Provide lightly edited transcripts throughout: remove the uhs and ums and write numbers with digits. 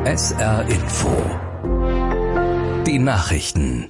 SR Info. Die Nachrichten.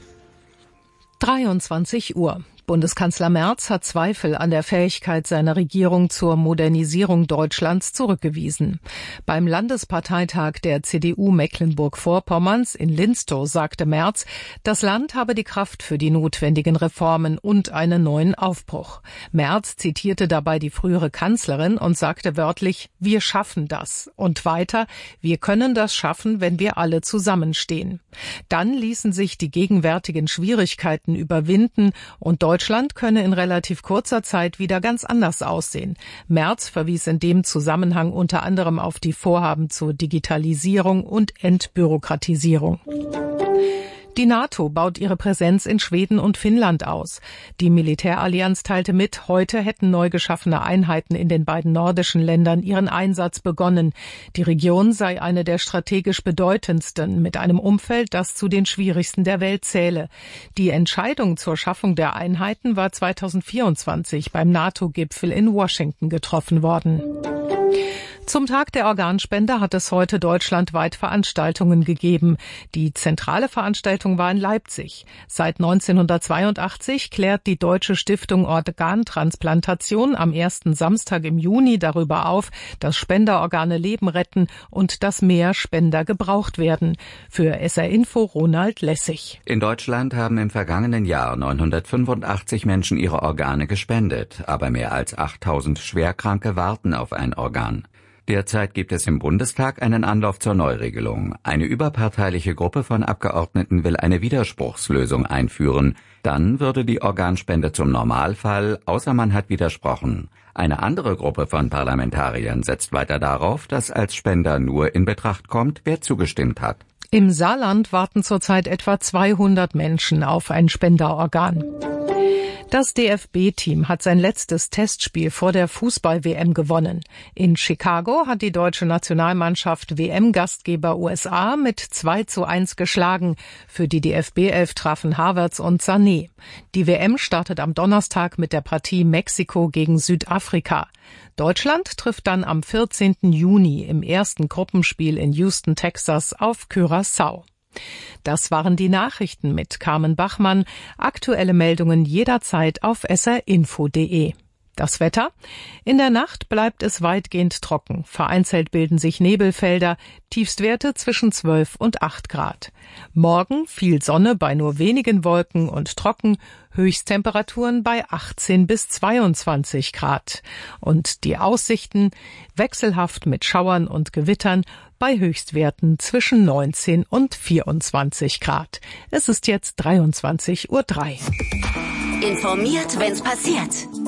23 Uhr. Bundeskanzler Merz hat Zweifel an der Fähigkeit seiner Regierung zur Modernisierung Deutschlands zurückgewiesen. Beim Landesparteitag der CDU Mecklenburg-Vorpommerns in Linstow sagte Merz, das Land habe die Kraft für die notwendigen Reformen und einen neuen Aufbruch. Merz zitierte dabei die frühere Kanzlerin und sagte wörtlich, wir schaffen das. Und weiter, wir können das schaffen, wenn wir alle zusammenstehen. Dann ließen sich die gegenwärtigen Schwierigkeiten überwinden und Deutschland könne in relativ kurzer Zeit wieder ganz anders aussehen. Merz verwies in dem Zusammenhang unter anderem auf die Vorhaben zur Digitalisierung und Entbürokratisierung. Die NATO baut ihre Präsenz in Schweden und Finnland aus. Die Militärallianz teilte mit, heute hätten neu geschaffene Einheiten in den beiden nordischen Ländern ihren Einsatz begonnen. Die Region sei eine der strategisch bedeutendsten, mit einem Umfeld, das zu den schwierigsten der Welt zähle. Die Entscheidung zur Schaffung der Einheiten war 2024 beim NATO-Gipfel in Washington getroffen worden. Zum Tag der Organspende hat es heute deutschlandweit Veranstaltungen gegeben. Die zentrale Veranstaltung war in Leipzig. Seit 1982 klärt die Deutsche Stiftung Organtransplantation am ersten Samstag im Juni darüber auf, dass Spenderorgane Leben retten und dass mehr Spender gebraucht werden. Für SR Info Ronald Lessig. In Deutschland haben im vergangenen Jahr 985 Menschen ihre Organe gespendet, aber mehr als 8000 Schwerkranke warten auf ein Organ. Derzeit gibt es im Bundestag einen Anlauf zur Neuregelung. Eine überparteiliche Gruppe von Abgeordneten will eine Widerspruchslösung einführen. Dann würde die Organspende zum Normalfall, außer man hat widersprochen. Eine andere Gruppe von Parlamentariern setzt weiter darauf, dass als Spender nur in Betracht kommt, wer zugestimmt hat. Im Saarland warten zurzeit etwa 200 Menschen auf ein Spenderorgan. Das DFB-Team hat sein letztes Testspiel vor der Fußball-WM gewonnen. In Chicago hat die deutsche Nationalmannschaft WM-Gastgeber USA mit 2:1 geschlagen. Für die DFB-Elf trafen Havertz und Sané. Die WM startet am Donnerstag mit der Partie Mexiko gegen Südafrika. Deutschland trifft dann am 14. Juni im ersten Gruppenspiel in Houston, Texas auf Curaçao. Das waren die Nachrichten mit Carmen Bachmann. Aktuelle Meldungen jederzeit auf srinfo.de. Das Wetter? In der Nacht bleibt es weitgehend trocken. Vereinzelt bilden sich Nebelfelder, Tiefstwerte zwischen 12 und 8 Grad. Morgen viel Sonne bei nur wenigen Wolken und trocken, Höchsttemperaturen bei 18 bis 22 Grad. Und die Aussichten wechselhaft mit Schauern und Gewittern bei Höchstwerten zwischen 19 und 24 Grad. Es ist jetzt 23:03 Uhr. Informiert, wenn's passiert.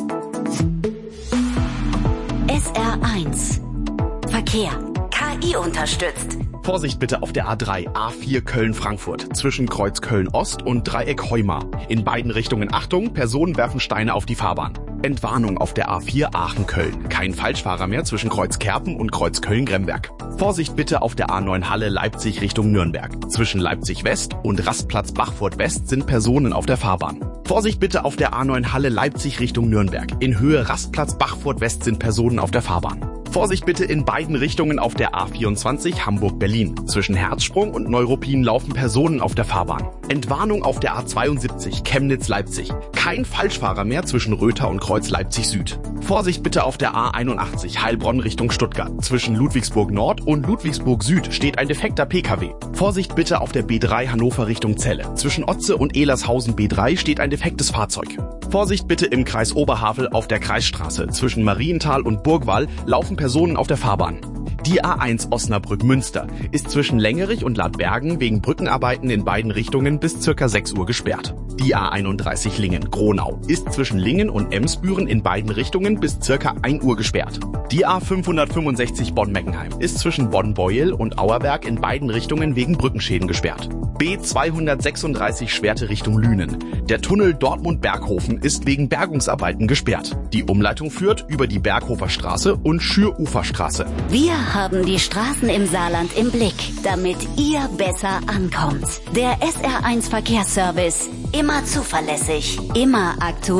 SR1 Verkehr. KI unterstützt. Vorsicht bitte auf der A3, A4 Köln-Frankfurt, zwischen Kreuz Köln-Ost und Dreieck Heumar. In beiden Richtungen Achtung, Personen werfen Steine auf die Fahrbahn. Entwarnung auf der A4 Aachen-Köln. Kein Falschfahrer mehr zwischen Kreuz Kerpen und Kreuz Köln-Gremberg. Vorsicht bitte auf der A9 Halle Leipzig Richtung Nürnberg. Zwischen Leipzig West und Rastplatz Bachfurt West sind Personen auf der Fahrbahn. Vorsicht bitte auf der A9 Halle Leipzig Richtung Nürnberg. In Höhe Rastplatz Bachfurt West sind Personen auf der Fahrbahn. Vorsicht bitte in beiden Richtungen auf der A24 Hamburg-Berlin. Zwischen Herzsprung und Neuruppin laufen Personen auf der Fahrbahn. Entwarnung auf der A72 Chemnitz-Leipzig. Kein Falschfahrer mehr zwischen Röther und Kreuz Leipzig Süd. Vorsicht bitte auf der A81 Heilbronn Richtung Stuttgart. Zwischen Ludwigsburg Nord und Ludwigsburg Süd steht ein defekter Pkw. Vorsicht bitte auf der B3 Hannover Richtung Celle. Zwischen Otze und Elershausen B3 steht ein defektes Fahrzeug. Vorsicht bitte im Kreis Oberhavel auf der Kreisstraße. Zwischen Marienthal und Burgwall laufen Personen auf der Fahrbahn. Die A1 Osnabrück-Münster ist zwischen Längerich und Ladbergen wegen Brückenarbeiten in beiden Richtungen bis ca. 6 Uhr gesperrt. Die A31 Lingen-Gronau ist zwischen Lingen und Emsbüren in beiden Richtungen bis ca. 1 Uhr gesperrt. Die A565 Bonn-Meckenheim ist zwischen Bonn-Beuel und Auerberg in beiden Richtungen wegen Brückenschäden gesperrt. B236 Schwerte Richtung Lünen. Der Tunnel Dortmund-Berghofen ist wegen Bergungsarbeiten gesperrt. Die Umleitung führt über die Berghofer Straße und Schüruferstraße. Wir haben die Straßen im Saarland im Blick, damit ihr besser ankommt. Der SR1 Verkehrsservice. Immer zuverlässig, immer aktuell.